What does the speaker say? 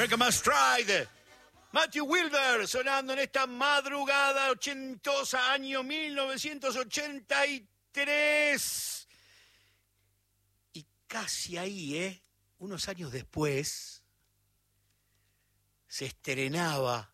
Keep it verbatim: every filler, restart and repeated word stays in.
Make Must Ride. Matthew Wilber sonando en esta madrugada ochentosa, año mil novecientos ochenta y tres. Y casi ahí, ¿eh? Unos años después, se estrenaba